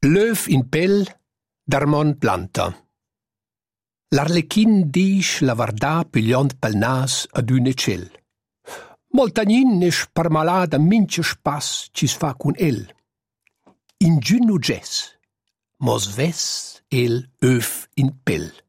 L'œuf in pel d'Armand Planta. L'arlechin disch la vardà pigliant pel nas ad un ecel. Moltagnin è sparmalada mince spas ci sfa cun el. In giunno gess, mos ves el öf in pel.